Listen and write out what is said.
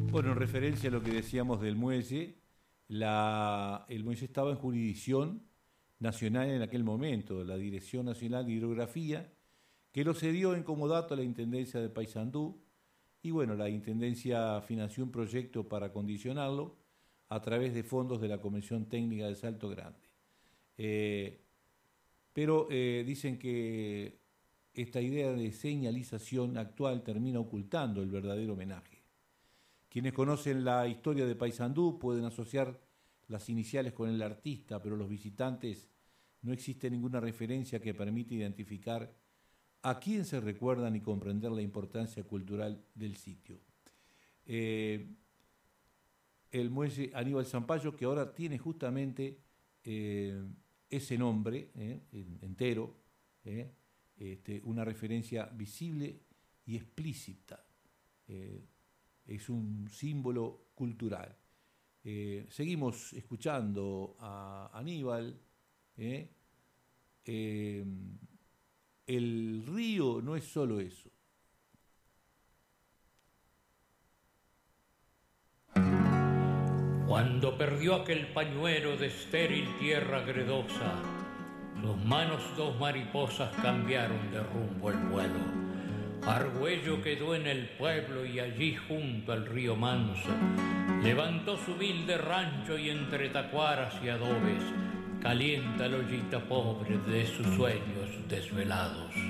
Bueno, en referencia a lo que decíamos del muelle, el muelle estaba en jurisdicción nacional en aquel momento, la Dirección Nacional de Hidrografía, que lo cedió en comodato a la Intendencia de Paysandú, y bueno, la Intendencia financió un proyecto para acondicionarlo a través de fondos de la Comisión Técnica de Salto Grande. Pero dicen que esta idea de señalización actual termina ocultando el verdadero homenaje. Quienes conocen la historia de Paysandú pueden asociar las iniciales con el artista, pero los visitantes no existe ninguna referencia que permita identificar a quién se recuerdan y comprender la importancia cultural del sitio. El muelle Aníbal Zampayo, que ahora tiene justamente ese nombre entero, una referencia visible y explícita. Es un símbolo cultural. Seguimos escuchando a Aníbal. El río no es solo eso. Cuando perdió aquel pañuelo de estéril tierra gredosa, sus manos dos mariposas cambiaron de rumbo el vuelo. Argüello quedó en el pueblo y allí junto al río Manso levantó su humilde rancho y entre tacuaras y adobes calienta la ollita pobre de sus sueños desvelados.